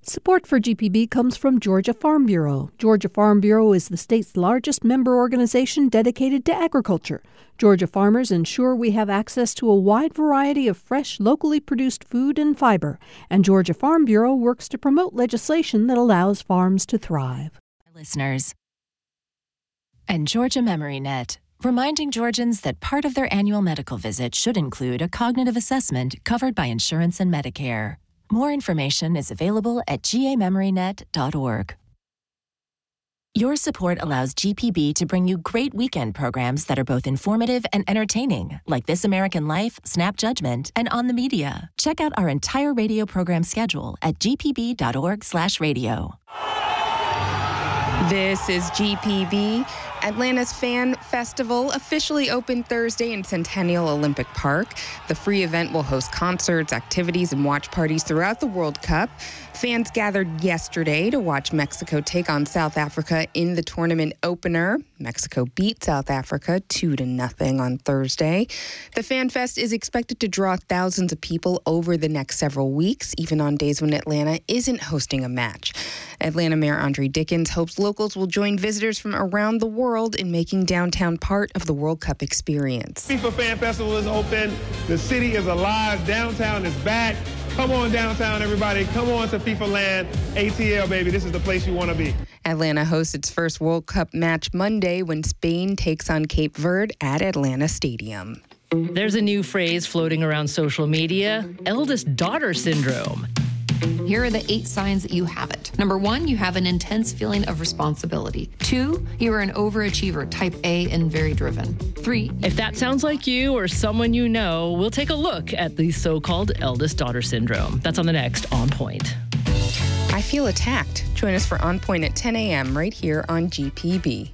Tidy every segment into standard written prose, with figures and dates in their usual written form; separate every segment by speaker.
Speaker 1: Support for GPB comes from Georgia Farm Bureau. Georgia Farm Bureau is the state's largest member organization dedicated to agriculture. Georgia farmers ensure we have access to a wide variety of fresh, locally produced food and fiber. And Georgia Farm Bureau works to promote legislation that allows farms to thrive.
Speaker 2: Listeners. And Georgia Memory Net, reminding Georgians that part of their annual medical visit should include a cognitive assessment covered by insurance and Medicare. More information is available at gamemorynet.org. Your support allows GPB to bring you great weekend programs that are both informative and entertaining, like This American Life, Snap Judgment, and On the Media. Check out our entire radio program schedule at gpb.org/radio.
Speaker 3: This is GPB. Atlanta's Fan Festival officially opened Thursday in Centennial Olympic Park. The free event will host concerts, activities, and watch parties throughout the World Cup. Fans gathered yesterday to watch Mexico take on South Africa in the tournament opener. Mexico beat South Africa 2-0 on Thursday. The Fan Fest is expected to draw thousands of people over the next several weeks, even on days when Atlanta isn't hosting a match. Atlanta Mayor Andre Dickens hopes locals will join visitors from around the world in making downtown part of the World Cup experience.
Speaker 4: FIFA Fan Festival is open. The city is alive. Downtown is back. Come on downtown, everybody. Come on to FIFA Land. ATL, baby. This is the place you want to be.
Speaker 3: Atlanta hosts its first World Cup match Monday when Spain takes on Cape Verde at Atlanta Stadium.
Speaker 5: There's a new phrase floating around social media, eldest daughter syndrome.
Speaker 6: Here are the 8 signs that you have it. Number 1, you have an intense feeling of responsibility. 2, you are an overachiever, type A, and very driven. 3,
Speaker 5: if that sounds like you or someone you know, we'll take a look at the so-called eldest daughter syndrome. That's on the next On Point.
Speaker 3: I feel attacked. Join us for On Point at 10 a.m. right here on GPB.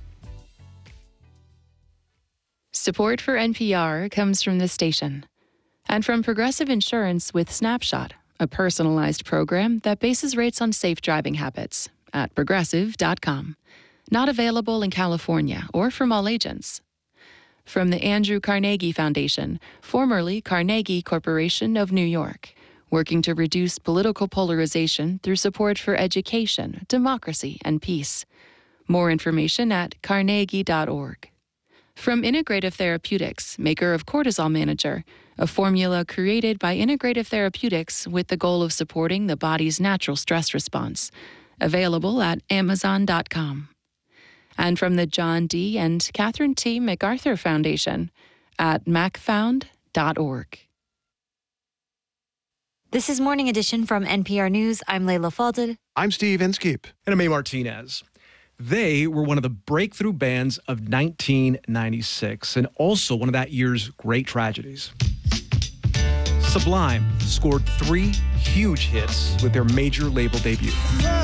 Speaker 7: Support for NPR comes from this station and from Progressive Insurance with Snapshot, a personalized program that bases rates on safe driving habits at progressive.com. Not available in California or from all agents. From the Andrew Carnegie Foundation, formerly Carnegie Corporation of New York, working to reduce political polarization through support for education, democracy, and peace. More information at carnegie.org. From Integrative Therapeutics, maker of Cortisol Manager, a formula created by Integrative Therapeutics with the goal of supporting the body's natural stress response. Available at amazon.com. And from the John D. and Catherine T. MacArthur Foundation at macfound.org.
Speaker 8: This is Morning Edition from NPR News. I'm Layla Falded.
Speaker 9: I'm Steve Inskeep.
Speaker 10: And I'm A. Martinez. They were one of the breakthrough bands of 1996 and also one of that year's great tragedies. Sublime scored 3 huge hits with their major label debut.